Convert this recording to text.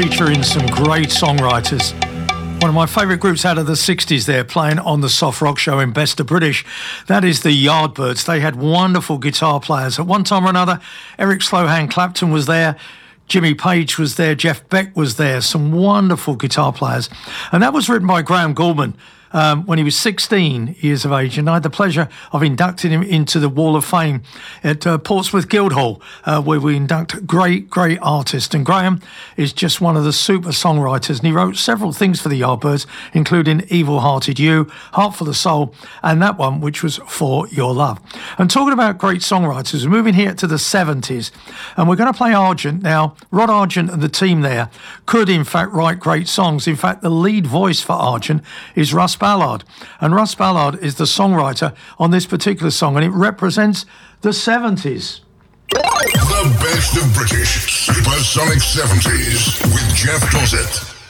featuring some great songwriters. One of my favourite groups out of the 60s there, playing on the Soft Rock Show in Best of British. That is the Yardbirds. They had wonderful guitar players. At one time or another, Eric Slowhand Clapton was there, Jimmy Page was there, Jeff Beck was there, some wonderful guitar players. And that was written by Graham Gouldman when he was 16 years of age, and I had the pleasure of inducting him into the Wall of Fame at Portsmouth Guildhall, where we induct great artists. And Graham is just one of the super songwriters, and he wrote several things for the Yardbirds, including Evil Hearted You, Heart for the Soul, and that one, which was For Your Love. And talking about great songwriters, we're moving here to the 70s, and we're going to play Argent. Now, Rod Argent and the team there could, in fact, write great songs. In fact, the lead voice for Argent is Russ Ballard, and Russ Ballard is the songwriter on this particular song, and it represents the 70s. The best of British Supersonic 70s with Jeff Dossett.